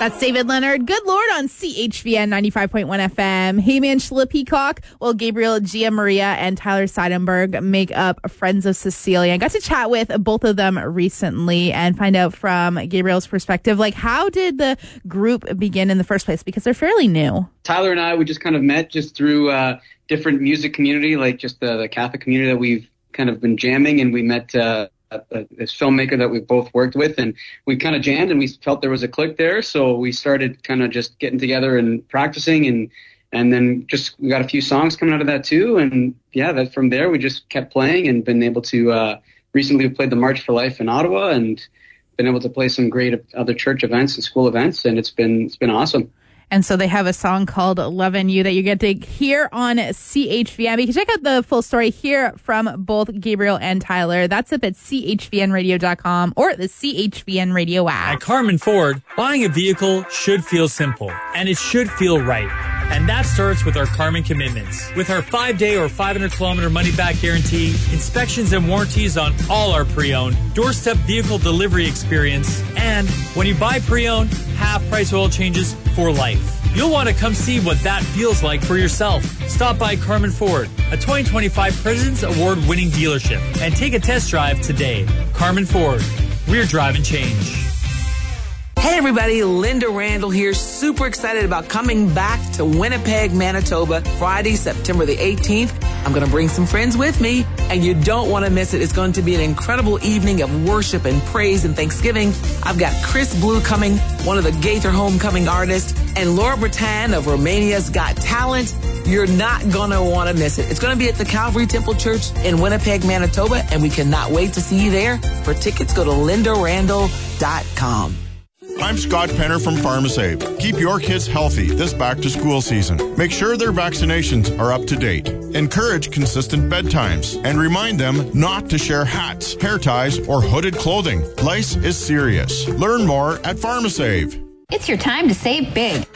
That's David Leonard. Good Lord on CHVN 95.1 FM. Hey man, Sheila Peacock. Well, Gabriel, Gia Maria, and Tyler Seidenberg make up Friends of Cecilia. I got to chat with both of them recently and find out from Gabriel's perspective, like, how did the group begin in the first place? Because they're fairly new. Tyler and I, we just kind of met just through different music community, like just the Catholic community that we've kind of been jamming, and we met this filmmaker that we've both worked with, and we kind of jammed and we felt there was a click there. So we started kind of just getting together and practicing, and then just we got a few songs coming out of that too. And yeah, that from there we just kept playing and been able to recently we played the March for Life in Ottawa and been able to play some great other church events and school events, and it's been awesome. And so they have a song called Lovin' You that you get to hear on CHVN. You can check out the full story here from both Gabriel and Tyler. That's up at chvnradio.com or the CHVN radio app. At Carmen Ford, buying a vehicle should feel simple, and it should feel right. And that starts with our Carmen commitments. With our 5-day or 500-kilometer money-back guarantee, inspections and warranties on all our pre-owned, doorstep vehicle delivery experience, and when you buy pre-owned, half-price oil changes for life. You'll want to come see what that feels like for yourself. Stop by Carmen Ford, a 2025 President's Award-winning dealership, and take a test drive today. Carmen Ford, we're driving change. Hey everybody, Linda Randall here, super excited about coming back to Winnipeg, Manitoba, Friday, September the 18th. I'm going to bring some friends with me, and you don't want to miss it. It's going to be an incredible evening of worship and praise and thanksgiving. I've got Chris Blue coming, one of the Gaither Homecoming artists, and Laura Bretan of Romania's Got Talent. You're not going to want to miss it. It's going to be at the Calvary Temple Church in Winnipeg, Manitoba, and we cannot wait to see you there. For tickets, go to lindarandall.com. I'm Scott Penner from PharmaSave. Keep your kids healthy this back-to-school season. Make sure their vaccinations are up to date. Encourage consistent bedtimes and remind them not to share hats, hair ties, or hooded clothing. Lice is serious. Learn more at PharmaSave. It's your time to save big.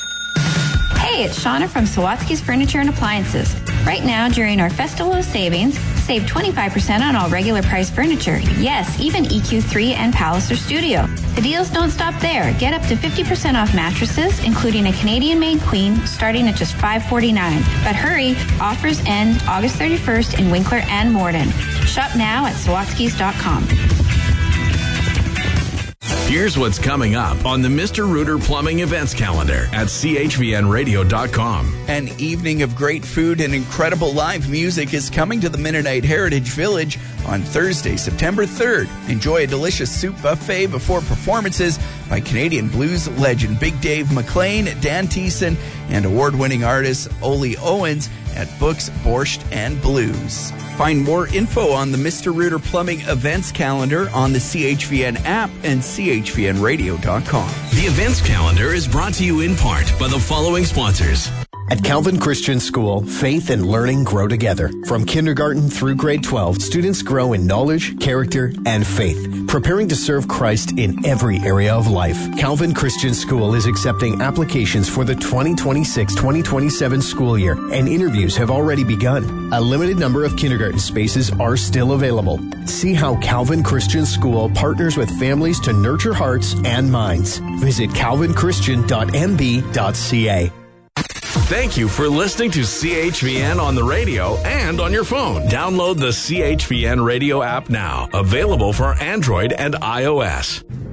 Hey, it's Shauna from Sawatsky's Furniture and Appliances. Right now, during our Festival of Savings, save 25% on all regular price furniture. Yes, even EQ3 and Palliser Studio. The deals don't stop there. Get up to 50% off mattresses, including a Canadian-made queen, starting at just $549. But hurry, offers end August 31st in Winkler and Morden. Shop now at Sawatsky's.com. Here's what's coming up on the Mr. Rooter Plumbing events calendar at chvnradio.com. An evening of great food and incredible live music is coming to the Mennonite Heritage Village on Thursday, September 3rd. Enjoy a delicious soup buffet before performances by Canadian blues legend Big Dave McLean, Dan Thiessen, and award-winning artist Oli Owens at Books, Borscht, and Blues. Find more info on the Mr. Rooter Plumbing events calendar on the CHVN app and chvnradio.com. The events calendar is brought to you in part by the following sponsors. At Calvin Christian School, faith and learning grow together. From kindergarten through grade 12, students grow in knowledge, character, and faith, preparing to serve Christ in every area of life. Calvin Christian School is accepting applications for the 2026-2027 school year, and interviews have already begun. A limited number of kindergarten spaces are still available. See how Calvin Christian School partners with families to nurture hearts and minds. Visit calvinchristian.nb.ca. Thank you for listening to CHVN on the radio and on your phone. Download the CHVN radio app now. Available for Android and iOS.